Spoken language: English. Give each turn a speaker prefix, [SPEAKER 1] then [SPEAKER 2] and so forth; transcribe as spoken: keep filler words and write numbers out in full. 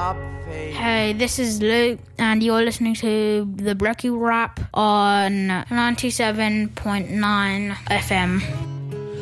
[SPEAKER 1] stop fading.
[SPEAKER 2] Hey, this is Luke, and you're listening to the Brekkie Rap on ninety-seven point nine F M.